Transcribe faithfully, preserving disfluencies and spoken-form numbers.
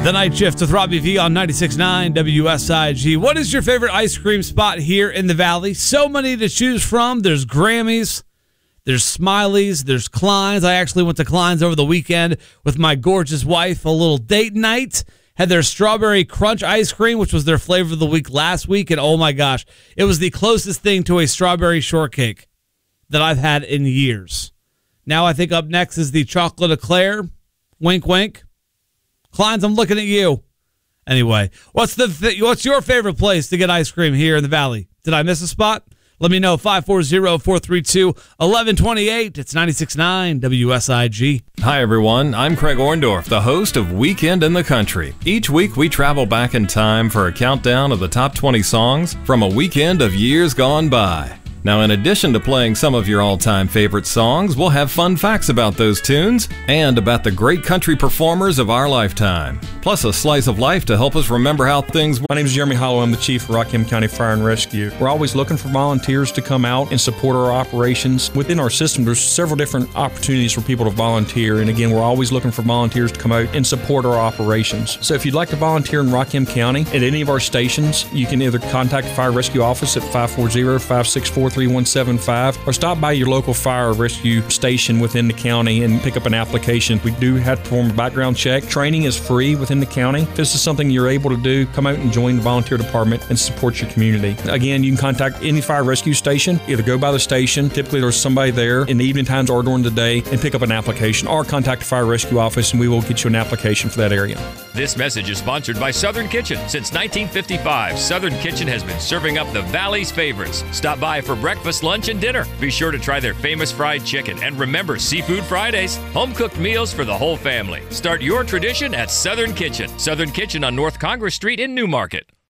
The Night Shift with Robbie V on ninety-six point nine W S I G. What is your favorite ice cream spot here in the Valley? So many to choose from. There's Grammy's, there's Smiley's, there's Klein's. I actually went to Klein's over the weekend with my gorgeous wife, a little date night. Had their strawberry crunch ice cream, which was their flavor of the week last week, and oh my gosh, it was the closest thing to a strawberry shortcake that I've had in years. Now I think up next is the chocolate eclair. Wink, wink. Klein's, I'm looking at you. Anyway, what's the th- what's your favorite place to get ice cream here in the Valley? Did I miss a spot? Let me know. five four zero, four three two, one one two eight. It's ninety-six point nine W S I G. Hi, everyone. I'm Craig Orndorff, the host of Weekend in the Country. Each week, we travel back in time for a countdown of the top twenty songs from a weekend of years gone by. Now, in addition to playing some of your all-time favorite songs, we'll have fun facts about those tunes and about the great country performers of our lifetime. Plus, a slice of life to help us remember how things were. My name is Jeremy Hollow. I'm the Chief of Rockham County Fire and Rescue. We're always looking for volunteers to come out and support our operations. Within our system, there's several different opportunities for people to volunteer. And again, we're always looking for volunteers to come out and support our operations. So if you'd like to volunteer in Rockham County at any of our stations, you can either contact the Fire Rescue Office at five four zero, five six four, three one seven five or stop by your local fire rescue station within the county and pick up an application. We do have to perform a background check. Training is free within the county. If this is something you're able to do, come out and join the volunteer department and support your community. Again, you can contact any fire rescue station, either go by the station, typically there's somebody there in the evening times or during the day, and pick up an application, or contact the fire rescue office and we will get you an application for that area. This message is sponsored by Southern Kitchen. Since nineteen fifty-five, Southern Kitchen has been serving up the Valley's favorites. Stop by for breakfast, lunch, and dinner. Be sure to try their famous fried chicken. And remember, Seafood Fridays, home-cooked meals for the whole family. Start your tradition at Southern Kitchen. Southern Kitchen on North Congress Street in Newmarket.